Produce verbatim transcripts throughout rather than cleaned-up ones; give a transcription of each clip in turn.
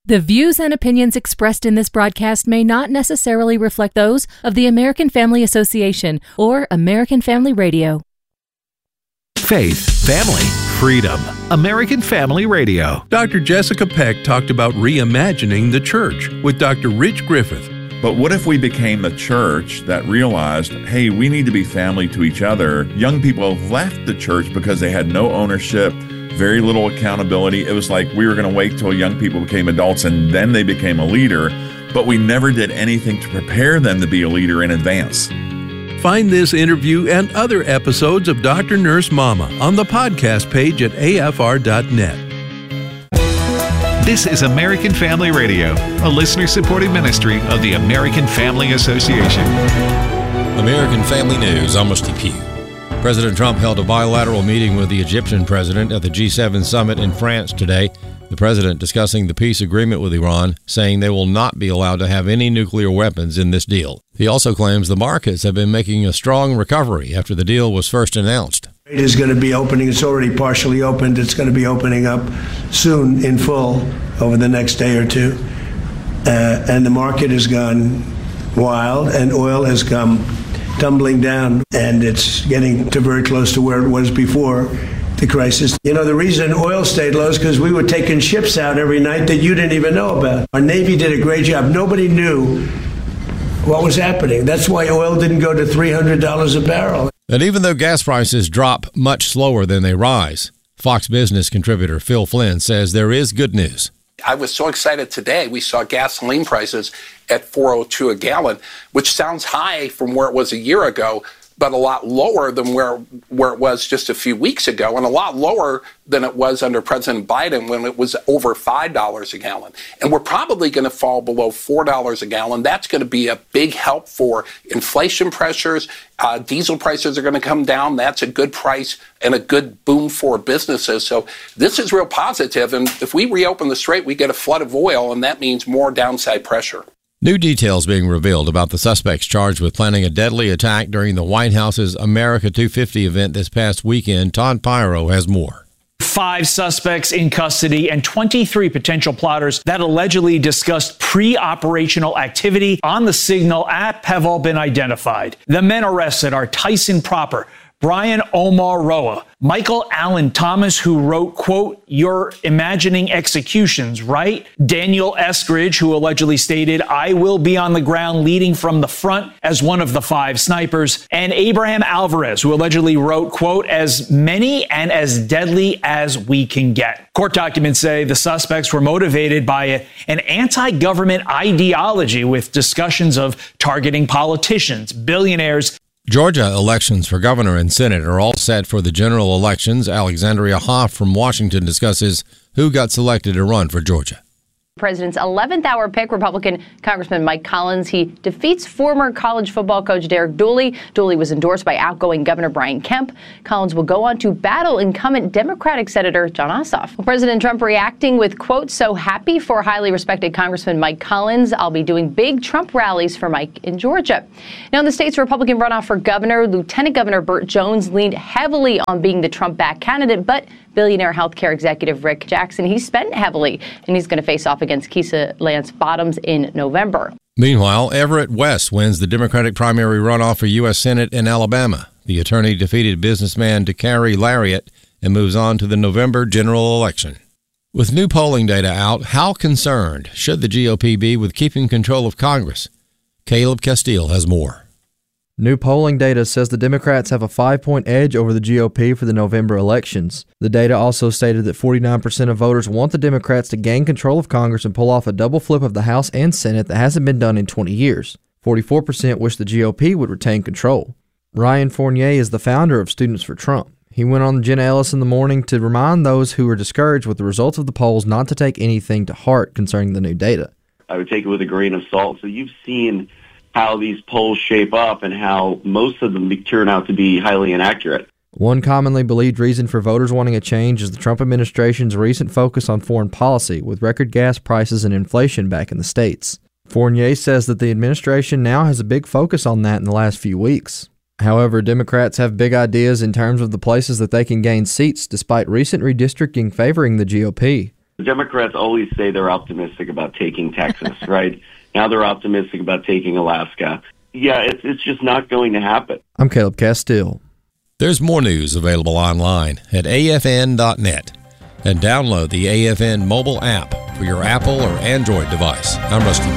The views and opinions expressed in this broadcast may not necessarily reflect those of the American Family Association or American Family Radio. Faith, family, freedom. American Family Radio. Doctor Jessica Peck talked about reimagining the church with Doctor Rich Griffith. But what if we became a church that realized, hey, we need to be family to each other? Young people have left the church because they had no ownership, very little accountability. It was like we were going to wait till young people became adults and then they became a leader, but we never did anything to prepare them to be a leader in advance. Find this interview and other episodes of Doctor Nurse Mama on the podcast page at A F R dot net. This is American Family Radio, a listener-supported ministry of the American Family Association. American Family News, I'm Steve Pugh. President Trump held a bilateral meeting with the Egyptian president at the G seven summit in France today. The president discussing the peace agreement with Iran, saying they will not be allowed to have any nuclear weapons in this deal. He also claims the markets have been making a strong recovery after the deal was first announced. It is going to be opening. It's already partially opened. It's going to be opening up soon in full over the next day or two. Uh, and the market has gone wild, and oil has come tumbling down, and it's getting to very close to where it was before the crisis. You know, the reason oil stayed low is because we were taking ships out every night that you didn't even know about. Our Navy did a great job. Nobody knew what was happening. That's why oil didn't go to three hundred dollars a barrel. And even though gas prices drop much slower than they rise, Fox Business contributor Phil Flynn says there is good news. I was so excited today. We saw gasoline prices at four oh two a gallon, which sounds high from where it was a year ago, but a lot lower than where where it was just a few weeks ago, and a lot lower than it was under President Biden when it was over five dollars a gallon. And we're probably going to fall below four dollars a gallon. That's going to be a big help for inflation pressures. Uh, diesel prices are going to come down. That's a good price and a good boom for businesses. So this is real positive. And if we reopen the strait, we get a flood of oil, and that means more downside pressure. New details being revealed about the suspects charged with planning a deadly attack during the White House's America two fifty event this past weekend. Todd Pyro has more. Five suspects in custody and twenty-three potential plotters that allegedly discussed pre-operational activity on the Signal app have all been identified. The men arrested are Tyson Proper, Brian Omar Roa, Michael Allen Thomas, who wrote, quote, "You're imagining executions, right?" Daniel Eskridge, who allegedly stated, "I will be on the ground leading from the front" as one of the five snipers. And Abraham Alvarez, who allegedly wrote, quote, "As many and as deadly as we can get." Court documents say the suspects were motivated by a, an anti-government ideology with discussions of targeting politicians, billionaires. Georgia elections for governor and Senate are all set for the general elections. Alexandria Hoff from Washington discusses who got selected to run for Georgia. President's eleventh hour pick, Republican Congressman Mike Collins. He defeats former college football coach Derek Dooley. Dooley was endorsed by outgoing Governor Brian Kemp. Collins will go on to battle incumbent Democratic Senator Jon Ossoff. President Trump reacting with, quote, "So happy for highly respected Congressman Mike Collins. I'll be doing big Trump rallies for Mike in Georgia." Now, in the state's Republican runoff for governor, Lieutenant Governor Burt Jones leaned heavily on being the Trump-backed candidate, but billionaire healthcare executive Rick Jackson, he spent heavily, and he's going to face off against Keisha Lance Bottoms in November. Meanwhile, Everett West wins the Democratic primary runoff for U S Senate in Alabama. The attorney defeated businessman DeCarrie Lariat and moves on to the November general election. With new polling data out, how concerned should the G O P be with keeping control of Congress? Caleb Castile has more. New polling data says the Democrats have a five-point edge over the G O P for the November elections. The data also stated that forty-nine percent of voters want the Democrats to gain control of Congress and pull off a double flip of the House and Senate that hasn't been done in twenty years. forty-four percent wish the G O P would retain control. Ryan Fournier is the founder of Students for Trump. He went on Jenna Ellis in the Morning to remind those who were discouraged with the results of the polls not to take anything to heart concerning the new data. I would take it with a grain of salt. So you've seen how these polls shape up and how most of them turn out to be highly inaccurate. One commonly believed reason for voters wanting a change is the Trump administration's recent focus on foreign policy, with record gas prices and inflation back in the States. Fournier says that the administration now has a big focus on that in the last few weeks. However, Democrats have big ideas in terms of the places that they can gain seats, despite recent redistricting favoring the G O P. The Democrats always say they're optimistic about taking Texas, right? Now they're optimistic about taking Alaska. Yeah, it's it's just not going to happen. I'm Caleb Castile. There's more news available online at A F N dot net. And download the A F N mobile app for your Apple or Android device. I'm Rusty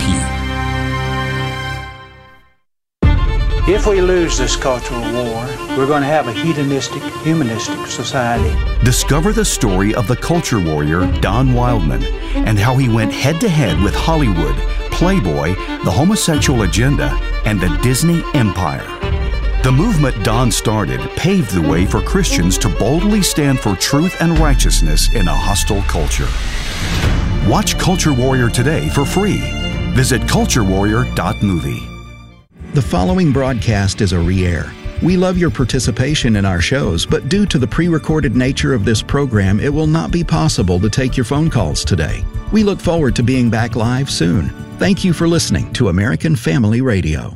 Pugh. If we lose this cultural war, we're going to have a hedonistic, humanistic society. Discover the story of the culture warrior Don Wildman and how he went head-to-head with Hollywood, Playboy, the homosexual agenda, and the Disney Empire. The movement Don started paved the way for Christians to boldly stand for truth and righteousness in a hostile culture. Watch Culture Warrior today for free. Visit culture warrior dot movie. The following broadcast is a re-air. We love your participation in our shows, but due to the pre-recorded nature of this program, it will not be possible to take your phone calls today. We look forward to being back live soon. Thank you for listening to American Family Radio.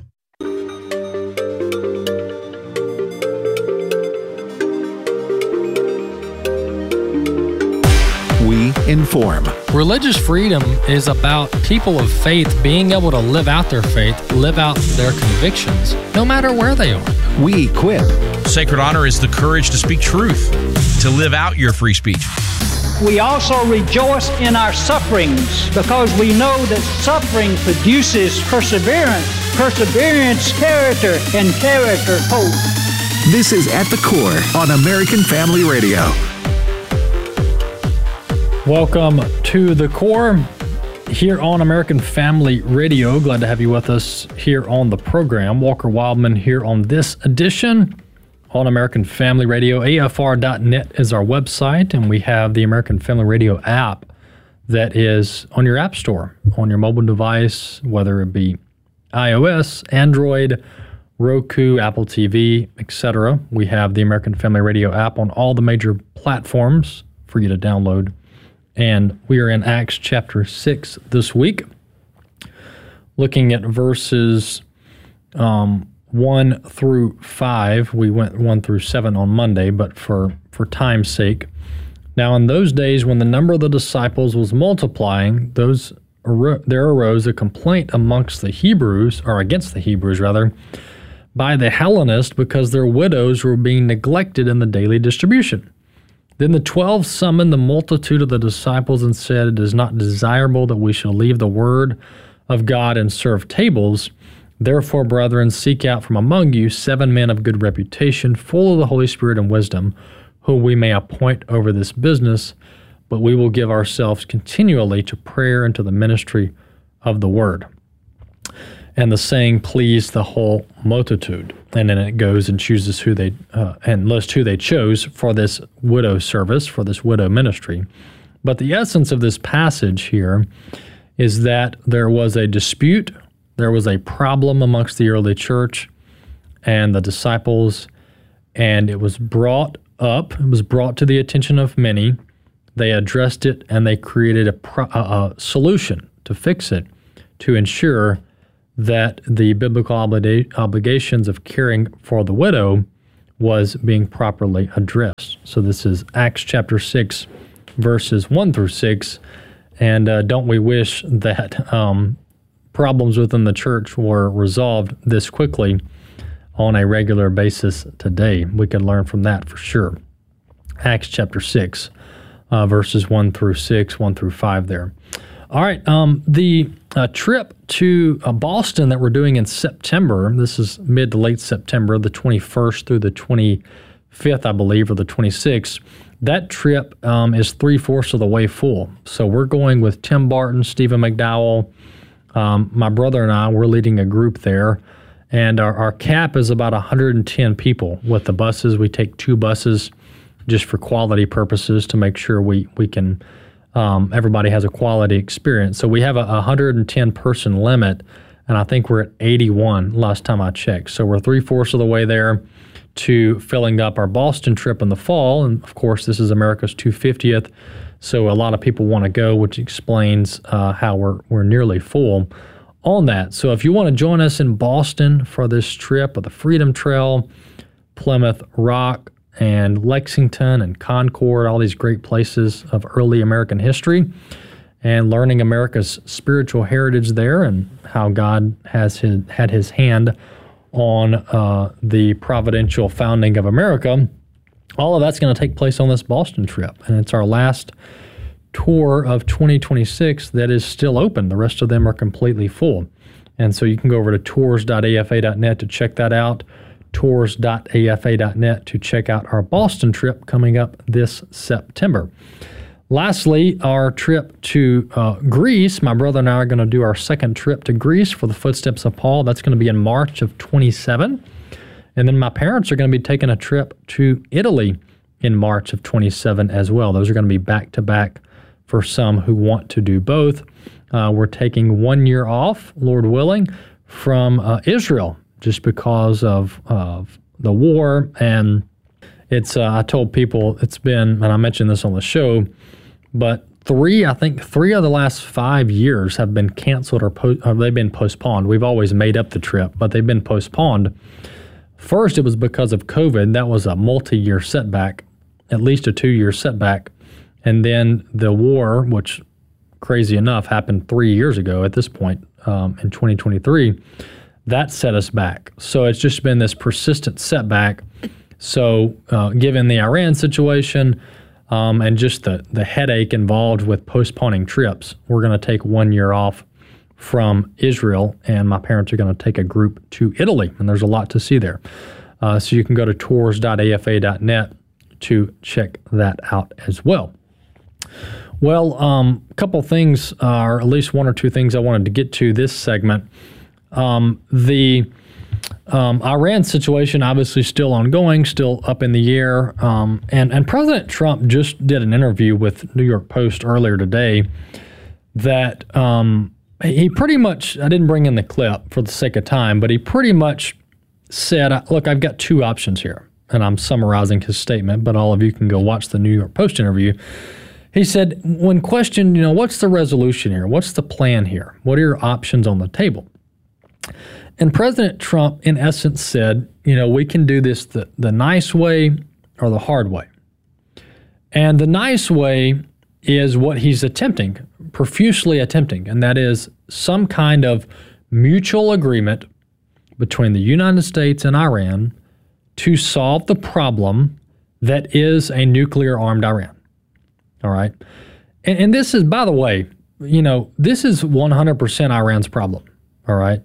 Inform. Religious freedom is about people of faith being able to live out their faith, live out their convictions, no matter where they are. We equip. Sacred honor is the courage to speak truth, to live out your free speech. We also rejoice in our sufferings because we know that suffering produces perseverance, perseverance, character, and character, hope. This is At the Core on American Family Radio. Welcome to The Core here on American Family Radio. Glad to have you with us here on the program. Walker Wildman here on this edition on American Family Radio. A F R dot net is our website, and we have the American Family Radio app that is on your app store, on your mobile device, whether it be iOS, Android, Roku, Apple T V, et cetera. We have the American Family Radio app on all the major platforms for you to download. And we are in Acts chapter six this week, looking at verses um, one through five. We went one through seven on Monday, but for, for time's sake. Now, in those days when the number of the disciples was multiplying, those there arose a complaint amongst the Hebrews, or against the Hebrews, rather, by the Hellenists because their widows were being neglected in the daily distribution. Then the twelve summoned the multitude of the disciples and said, "It is not desirable that we shall leave the word of God and serve tables. Therefore, brethren, seek out from among you seven men of good reputation, full of the Holy Spirit and wisdom, whom we may appoint over this business, but we will give ourselves continually to prayer and to the ministry of the word." And the saying pleased the whole multitude. And then it goes and chooses who they, uh, and lists who they chose for this widow service, for this widow ministry. But the essence of this passage here is that there was a dispute, there was a problem amongst the early church and the disciples, and it was brought up, it was brought to the attention of many. They addressed it, and they created a, pro- a, a solution to fix it, to ensure that the biblical obliga- obligations of caring for the widow was being properly addressed. So this is Acts chapter six, verses one through six, and uh, don't we wish that um, problems within the church were resolved this quickly on a regular basis today. We can learn from that for sure. Acts chapter six, uh, verses one through six, one through five there. All right, um, the uh, trip to uh, Boston that we're doing in September, this is mid to late September, the twenty-first through the twenty-fifth, I believe, or the twenty-sixth, that trip um, is three-fourths of the way full. So we're going with Tim Barton, Stephen McDowell, um, my brother and I, we're leading a group there, and our, our cap is about one hundred ten people with the buses. We take two buses just for quality purposes to make sure we, we can... Um, everybody has a quality experience. So we have a one hundred ten person limit, and I think we're at eighty-one last time I checked. So we're three-fourths of the way there to filling up our Boston trip in the fall. And, of course, this is America's two hundred fiftieth, so a lot of people want to go, which explains uh, how we're, we're nearly full on that. So if you want to join us in Boston for this trip of the Freedom Trail, Plymouth Rock, and Lexington and Concord, all these great places of early American history, and learning America's spiritual heritage there and how God has his, had his hand on uh, the providential founding of America. All of that's going to take place on this Boston trip, and it's our last tour of twenty twenty-six that is still open. The rest of them are completely full. And so you can go over to tours dot a f a dot net to check that out, tours dot a f a dot net to check out our Boston trip coming up this September. Lastly, our trip to uh, Greece. My brother and I are going to do our second trip to Greece for the Footsteps of Paul. That's going to be in March of twenty-seven. And then my parents are going to be taking a trip to Italy in March of twenty-seven as well. Those are going to be back-to-back for some who want to do both. Uh, we're taking one year off, Lord willing, from uh, Israel just because of, of the war. And it's uh, I told people it's been, and I mentioned this on the show, but three, I think three of the last five years have been canceled or, po- or they've been postponed. We've always made up the trip, but they've been postponed. First, it was because of COVID. That was a multi-year setback, at least a two-year setback. And then the war, which crazy enough happened three years ago at this point um, in twenty twenty-three, that set us back. So it's just been this persistent setback. So uh, given the Iran situation um, and just the, the headache involved with postponing trips, we're going to take one year off from Israel, and my parents are going to take a group to Italy, and there's a lot to see there. Uh, so you can go to tours dot a f a dot net to check that out as well. Well, um, a couple things, uh, or at least one or two things I wanted to get to this segment. Um, the um, Iran situation obviously still ongoing, still up in the air, um, and, and President Trump just did an interview with New York Post earlier today that um, he pretty much, I didn't bring in the clip for the sake of time, but he pretty much said, look, I've got two options here, and I'm summarizing his statement, but all of you can go watch the New York Post interview. He said, when questioned, you know, what's the resolution here? What's the plan here? What are your options on the table? And President Trump, in essence, said, you know, we can do this the, the nice way or the hard way. And the nice way is what he's attempting, profusely attempting, and that is some kind of mutual agreement between the United States and Iran to solve the problem that is a nuclear-armed Iran. All right. And, and this is, by the way, you know, this is one hundred percent Iran's problem. All right.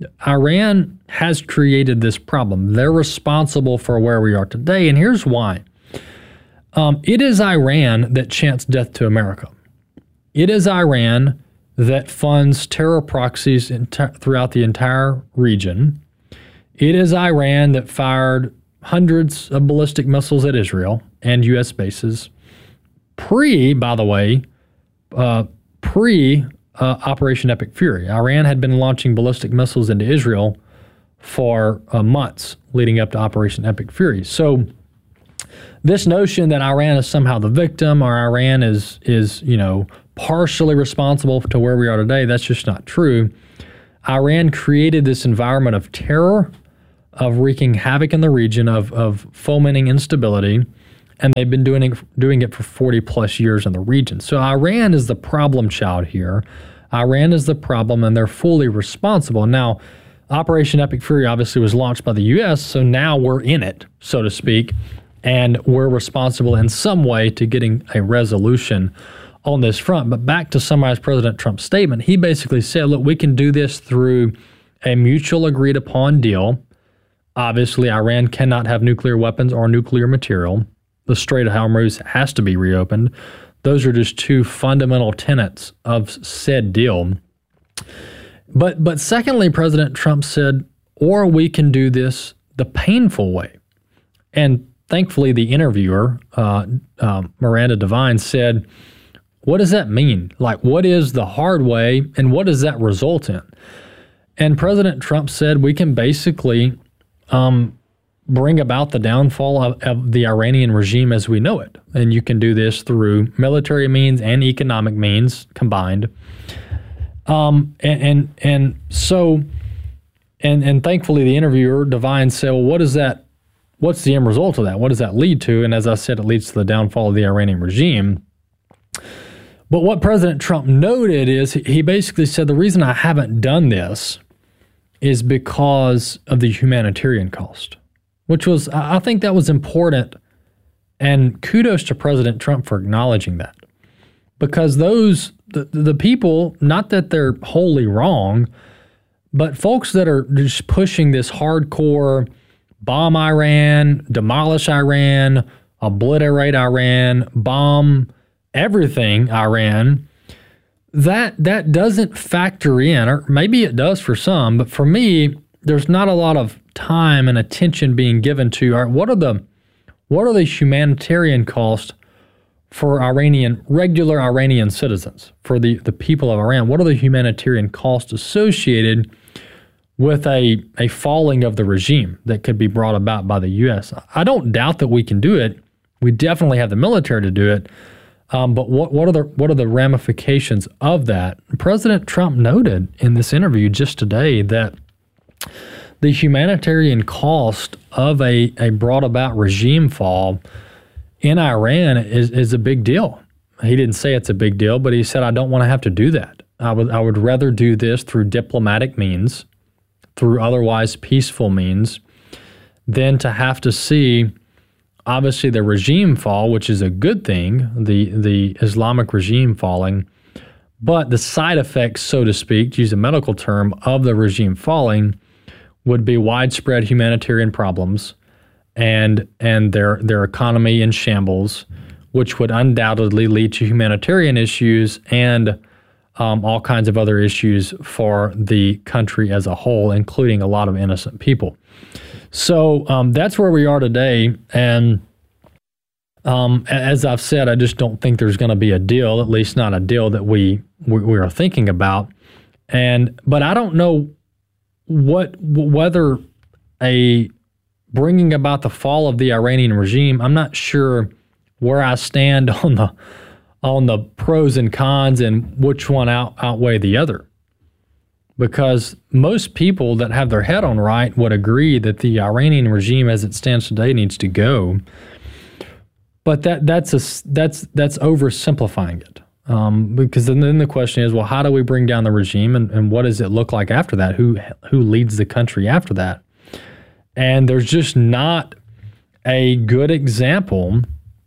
Iran has created this problem. They're responsible for where we are today. And here's why. Um, it is Iran that chants death to America. It is Iran that funds terror proxies in t- throughout the entire region. It is Iran that fired hundreds of ballistic missiles at Israel and U S bases. Pre, by the way, uh, pre uh, Operation Epic Fury, Iran had been launching ballistic missiles into Israel for uh, months leading up to Operation Epic Fury. So this notion that Iran is somehow the victim or Iran is, is you know, partially responsible to where we are today, that's just not true. Iran created this environment of terror, of wreaking havoc in the region, of, of fomenting instability, and they've been doing it, doing it for forty plus years in the region. So Iran is the problem child here. Iran is the problem, and they're fully responsible. Now, Operation Epic Fury obviously was launched by the U S, so now we're in it, so to speak, and we're responsible in some way to getting a resolution on this front. But back to summarize President Trump's statement, he basically said, look, we can do this through a mutual agreed upon deal. Obviously, Iran cannot have nuclear weapons or nuclear material. The Strait of Hormuz has to be reopened. Those are just two fundamental tenets of said deal. But but secondly, President Trump said, or we can do this the painful way. And thankfully, the interviewer, uh, uh, Miranda Devine, said, what does that mean? Like, what is the hard way, and what does that result in? And President Trump said we can basically um, bring about the downfall of, of the Iranian regime as we know it. And you can do this through military means and economic means combined. Um, and, and and so, and and thankfully, the interviewer, Devine, said, well, what does that what's the end result of that? What does that lead to? And as I said, it leads to the downfall of the Iranian regime. But what President Trump noted is he basically said, the reason I haven't done this is because of the humanitarian cost, which was, I think that was important. And kudos to President Trump for acknowledging that. Because those, the, the people, not that they're wholly wrong, but folks that are just pushing this hardcore bomb Iran, demolish Iran, obliterate Iran, bomb everything Iran, that that doesn't factor in, or maybe it does for some, but for me, there's not a lot of time and attention being given to, all right, what are the what are the humanitarian costs for Iranian, regular Iranian citizens, for the, the people of Iran? What are the humanitarian costs associated with a, a falling of the regime that could be brought about by the U S? I don't doubt that we can do it. We definitely have the military to do it. Um, but what, what are the what are the ramifications of that? President Trump noted in this interview just today that the humanitarian cost of a, a brought about regime fall in Iran is, is a big deal. He didn't say it's a big deal, but he said, I don't want to have to do that. I would I would rather do this through diplomatic means, through otherwise peaceful means, than to have to see, obviously, the regime fall, which is a good thing, the the Islamic regime falling, but the side effects, so to speak, to use a medical term, of the regime falling would be widespread humanitarian problems and and their their economy in shambles, which would undoubtedly lead to humanitarian issues and um, all kinds of other issues for the country as a whole, including a lot of innocent people. So um, that's where we are today, and um, as I've said, I just don't think there's going to be a deal, at least not a deal that we, we we are thinking about. And but I don't know what whether a bringing about the fall of the Iranian regime. I'm not sure where I stand on the on the pros and cons and which one out, outweigh the other. Because most people that have their head on right would agree that the Iranian regime as it stands today needs to go. But that that's a, that's that's oversimplifying it. Um, because then, then the question is, well, how do we bring down the regime, and, and what does it look like after that? Who who leads the country after that? And there's just not a good example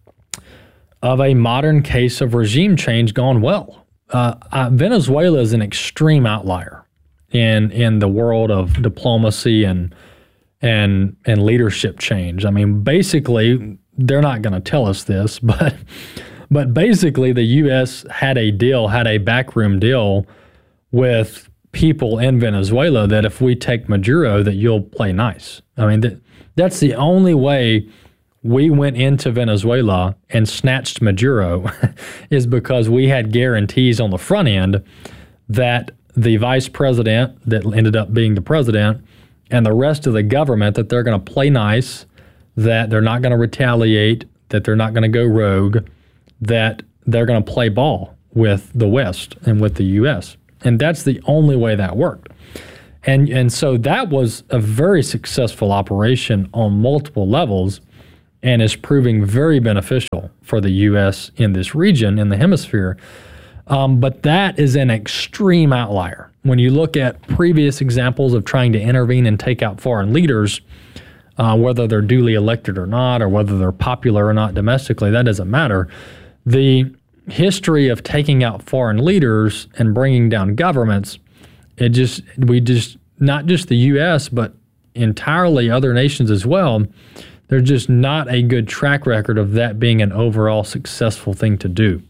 of a modern case of regime change gone well. Uh, uh, Venezuela is an extreme outlier in in the world of diplomacy and and and leadership change. I mean, basically, they're not going to tell us this, but but basically, the U S had a deal, had a backroom deal with people in Venezuela that if we take Maduro, that you'll play nice. I mean, that that's the only way we went into Venezuela and snatched Maduro is because we had guarantees on the front end that the vice president that ended up being the president and the rest of the government, that they're going to play nice, that they're not going to retaliate, that they're not going to go rogue, that they're going to play ball with the West and with the U S. And that's the only way that worked. And and so that was a very successful operation on multiple levels and is proving very beneficial for the U S in this region, in the hemisphere. Um, but that is an extreme outlier. When you look at previous examples of trying to intervene and take out foreign leaders, uh, whether they're duly elected or not, or whether they're popular or not domestically, that doesn't matter. The history of taking out foreign leaders and bringing down governments, it just, we just, not just the U S, but entirely other nations as well, there's just not a good track record of that being an overall successful thing to do.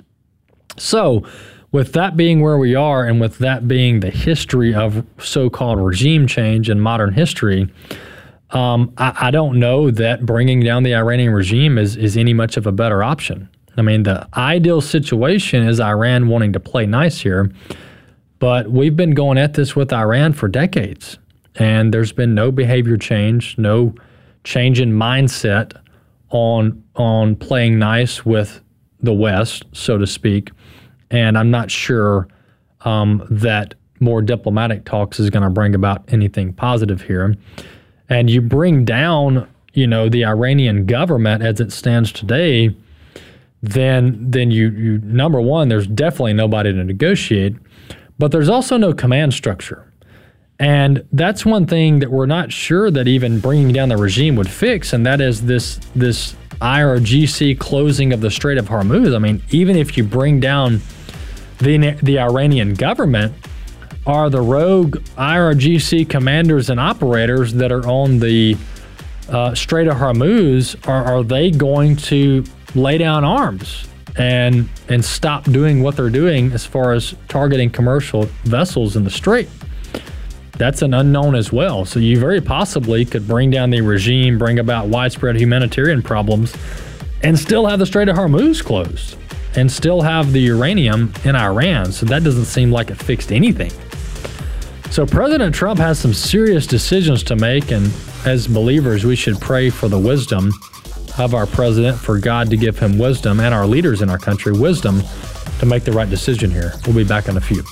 So with that being where we are, and with that being the history of so-called regime change in modern history, um, I, I don't know that bringing down the Iranian regime is, is any much of a better option. I mean, the ideal situation is Iran wanting to play nice here, but we've been going at this with Iran for decades, and there's been no behavior change, no change in mindset on on playing nice with the West, so to speak. And I'm not sure um, that more diplomatic talks is going to bring about anything positive here. And you bring down you know, the Iranian government as it stands today, then then you, you number one, there's definitely nobody to negotiate, but there's also no command structure. And that's one thing that we're not sure that even bringing down the regime would fix, and that is this this I R G C closing of the Strait of Hormuz. I mean, even if you bring down the the Iranian government, are the rogue I R G C commanders and operators that are on the uh, Strait of Hormuz, are, are they going to lay down arms and and stop doing what they're doing as far as targeting commercial vessels in the Strait? That's an unknown as well. So you very possibly could bring down the regime, bring about widespread humanitarian problems, and still have the Strait of Hormuz closed, and still have the uranium in Iran. So that doesn't seem like it fixed anything. So President Trump has some serious decisions to make, and as believers, we should pray for the wisdom of our president, for God to give him wisdom, and our leaders in our country wisdom to make the right decision here. We'll be back in a few.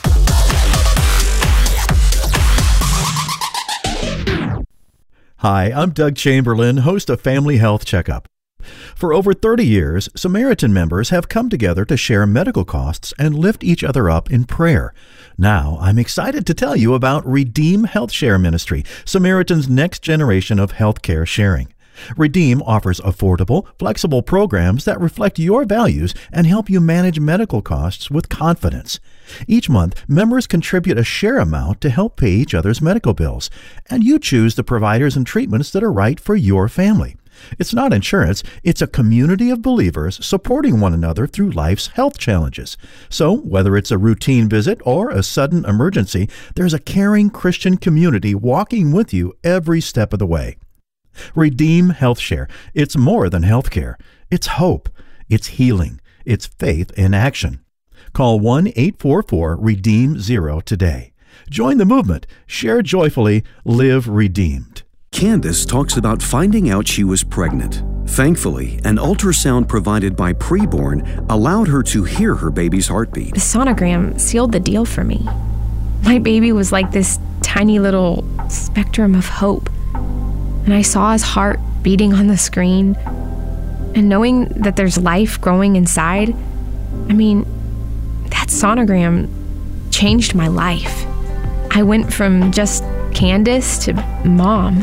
Hi, I'm Doug Chamberlain, host of Family Health Checkup. For over thirty years, Samaritan members have come together to share medical costs and lift each other up in prayer. Now, I'm excited to tell you about Redeem Health Share Ministry, Samaritan's next generation of healthcare sharing. Redeem offers affordable, flexible programs that reflect your values and help you manage medical costs with confidence. Each month, members contribute a share amount to help pay each other's medical bills, and you choose the providers and treatments that are right for your family. It's not insurance, it's a community of believers supporting one another through life's health challenges. So, whether it's a routine visit or a sudden emergency, there's a caring Christian community walking with you every step of the way. Redeem Health Share. It's more than healthcare. It's hope. It's healing. It's faith in action. Call one eight four four REDEEM zero today. Join the movement. Share joyfully. Live redeemed. Candace talks about finding out she was pregnant. Thankfully, an ultrasound provided by Preborn allowed her to hear her baby's heartbeat. The sonogram sealed the deal for me. My baby was like this tiny little spectrum of hope. And I saw his heart beating on the screen. And knowing that there's life growing inside, I mean, that sonogram changed my life. I went from just Candace to mom.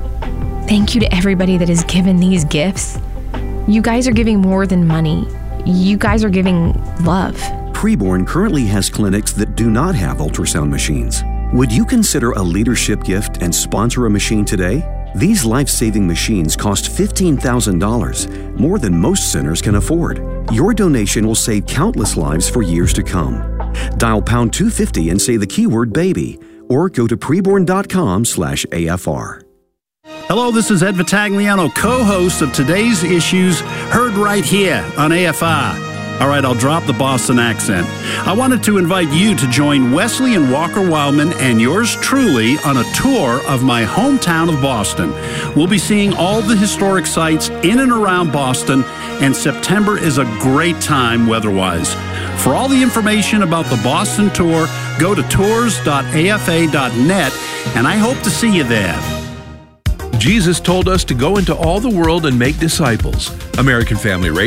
Thank you to everybody that has given these gifts. You guys are giving more than money. You guys are giving love. Preborn currently has clinics that do not have ultrasound machines. Would you consider a leadership gift and sponsor a machine today? These life-saving machines cost fifteen thousand dollars, more than most centers can afford. Your donation will save countless lives for years to come. Dial pound two fifty and say the keyword baby, or go to preborn.com slash AFR. Hello, this is Ed Vitagliano, co-host of today's issues, heard right here on A F R. All right, I'll drop the Boston accent. I wanted to invite you to join Wesley and Walker Wildman and yours truly on a tour of my hometown of Boston. We'll be seeing all the historic sites in and around Boston, and September is a great time weather-wise. For all the information about the Boston tour, go to tours dot A F A dot net, and I hope to see you there. Jesus told us to go into all the world and make disciples. American Family Radio